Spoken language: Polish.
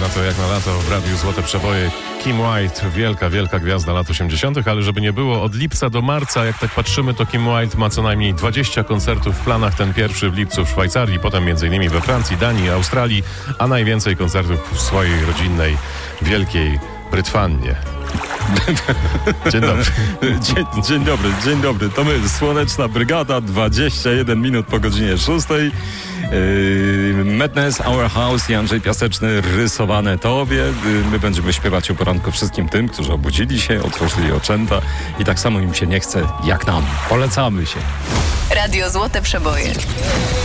na to jak na lato w Radiu Złote Przeboje. Kim White, wielka gwiazda lat 80., ale żeby nie było, od lipca do marca, jak tak patrzymy, to Kim White ma co najmniej 20 koncertów w planach. Ten pierwszy w lipcu w Szwajcarii, potem m.in. we Francji, Danii, Australii, a najwięcej koncertów w swojej rodzinnej Wielkiej Brytwanii. Dzień dobry. To my, Słoneczna Brygada, 21 minut po godzinie 6. Madness, Our House i Andrzej Piaseczny, Rysowane Tobie. My będziemy śpiewać o poranku wszystkim tym, którzy obudzili się, otworzyli oczęta i tak samo im się nie chce jak nam. Polecamy się. Radio Złote Przeboje.